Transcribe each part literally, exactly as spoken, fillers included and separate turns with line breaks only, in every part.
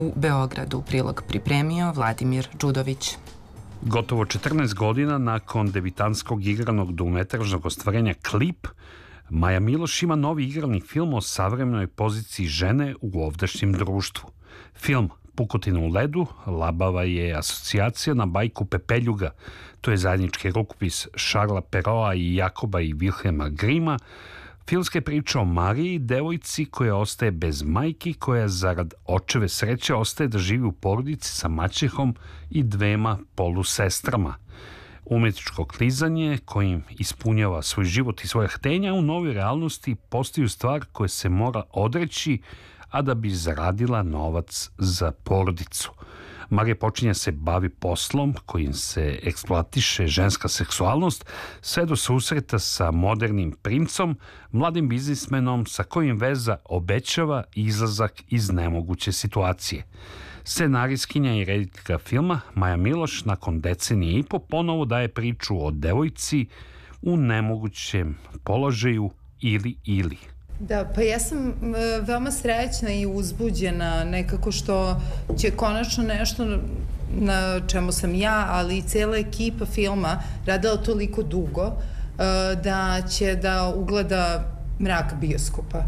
U Beogradu prilog pripremio Vladimir Đudović.
Gotovo četrnaest godina nakon debitanskog igranog dugometražnog ostvarenja Klip, Maja Miloš ima novi igrani film o savremenoj poziciji žene u ovdašnjem društvu. Film Pukotina u ledu labava je asocijacija na bajku Pepeljuga. To je zajednički rukopis Šarla Peroa i Jakoba i Vilhelma Grima. Filmska je priča o Mariji, devojci koja ostaje bez majki, koja zarad očeve sreće ostaje da živi u porodici sa maćehom i dvema polusestrama. Umetničko klizanje kojim ispunjava svoj život i svoje htenja u novoj realnosti postaju stvar koje se mora odreći, a da bi zaradila novac za porodicu. Marija počinje se bavi poslom kojim se eksploatiše ženska seksualnost sve do susreta sa modernim princom, mladim biznismenom sa kojim veza obećava izlazak iz nemoguće situacije. Scenarijskinja i rediteljka filma Maja Miloš nakon decenije i po ponovo daje priču o devojci u nemogućem položaju ili ili.
Da, pa ja sam veoma srećna i uzbuđena nekako što će konačno nešto na čemu sam ja, ali i cijela ekipa filma radila toliko dugo da će da ugleda mrak bioskopa.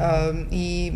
I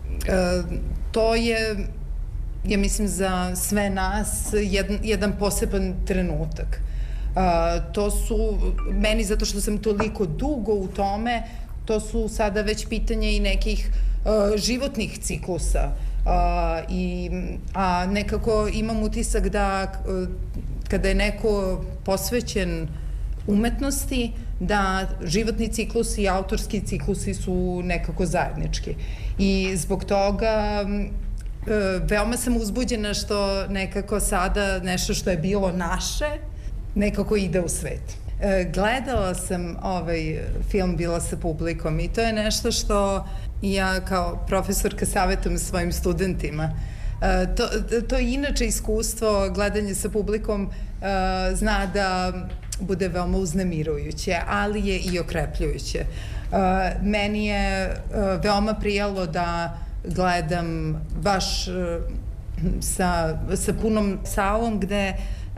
to je, ja mislim, za sve nas jedan, jedan poseban trenutak. To su, meni zato što sam toliko dugo u tome, to su sada već pitanje i nekih uh, životnih ciklusa. Uh, i, a nekako imam utisak da uh, kada je neko posvećen umetnosti, da životni ciklus i autorski ciklusi su nekako zajednički. I zbog toga uh, veoma sam uzbuđena što nekako sada nešto što je bilo naše, nekako ide u svet. Gledala sam ovaj film, bila sa publikom i to je nešto što ja kao profesorka savjetujem svojim studentima. To, to je inače iskustvo, gledanje sa publikom zna da bude veoma uznemirujuće, ali je i okrepljujuće. Meni je veoma prijalo da gledam baš sa, sa punom salom gde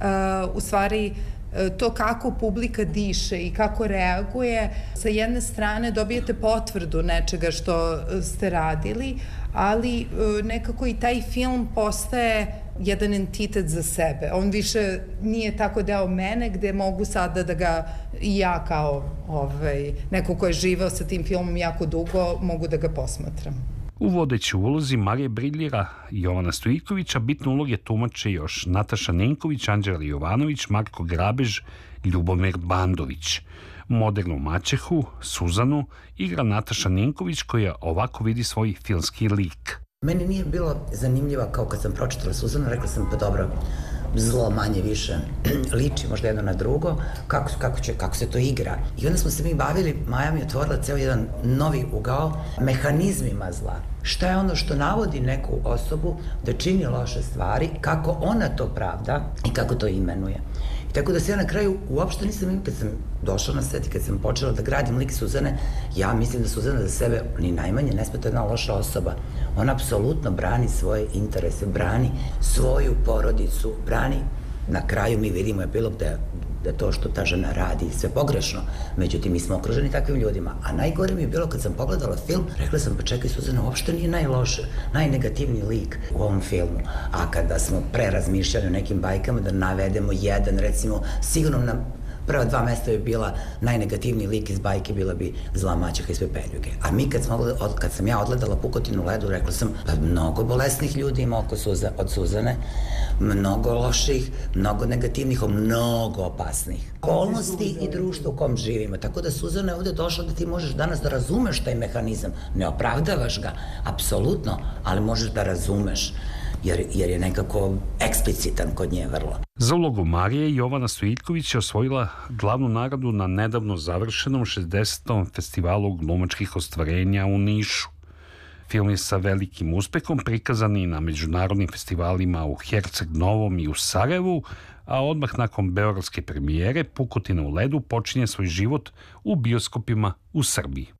u stvari to kako publika diše i kako reaguje, sa jedne strane dobijete potvrdu nečega što ste radili, ali nekako i taj film postaje jedan entitet za sebe. On više nije tako deo mene gde mogu sada da ga i ja kao ovaj, neko ko je živeo sa tim filmom jako dugo mogu da ga posmatram.
U vodećoj ulozi Marije briljira Jovana Stojikovića, bitne uloge tumače još Nataša Nenković, Anđela Jovanović, Marko Grabež, Ljubomir Bandović. Modernu maćehu, Suzanu, igra Nataša Nenković koja ovako vidi svoj filmski lik.
Meni nije bilo zanimljiva kao kad sam pročitala Suzanu, rekla sam pa dobro, zlo manje više liči možda jedno na drugo, kako, kako, će, kako se to igra. I onda smo se mi bavili, Maja mi je otvorila ceo jedan novi ugao mehanizmima zla. Šta je ono što navodi neku osobu da čini loše stvari, kako ona to pravda i kako to imenuje. I tako da se ja na kraju uopšte nisam, kad sam došla na set i kad sam počela da gradim lik Suzane, ja mislim da Suzana za sebe ni najmanje ne smeta jedna loša osoba. Ona apsolutno brani svoje interese, brani svoju porodicu, brani, na kraju mi vidimo epilog da, da to što ta žena radi sve pogrešno, međutim mi smo okruženi takvim ljudima. A najgore mi je bilo kad sam pogledala film, rekla sam pa čekaj, Suzana uopšte nije najloše, najnegativniji lik u ovom filmu. A kada smo prerazmišljali o nekim bajkama da navedemo jedan, recimo, sigurno nam prva dva mesta bi bila najnegativniji lik iz bajke, bila bi zla maćeha iz Pepeljuge. A mi kad, smo, kad sam ja odgledala Pukotinu u ledu, rekla sam, pa mnogo bolesnih ljudi ima oko Suza, od Suzane, mnogo loših, mnogo negativnih, mnogo opasnih. Okolnosti i društvo u kom živimo. Tako da Suzana je ovde došla da ti možeš danas da razumeš taj mehanizam. Ne opravdavaš ga, apsolutno, ali možeš da razumeš. Jer, jer je nekako eksplicitan kod nje vrlo.
Za ulogu Marije Jovana Stojiljković je osvojila glavnu nagradu na nedavno završenom šezdesetom festivalu glumačkih ostvarenja u Nišu. Film je sa velikim uspehom prikazan i na međunarodnim festivalima u Herceg Novom i u Sarajevu, a odmah nakon beogradske premijere Pukotina u ledu počinje svoj život u bioskopima u Srbiji.